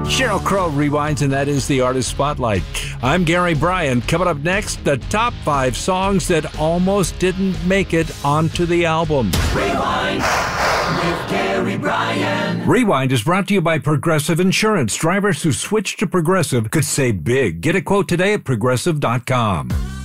Sheryl Crow rewinds, and that is the Artist Spotlight. I'm Gary Bryan. Coming up next, the top 5 songs that almost didn't make it onto the album. Rewind with Gary Bryan. Rewind is brought to you by Progressive Insurance. Drivers who switch to Progressive could save big. Get a quote today at Progressive.com.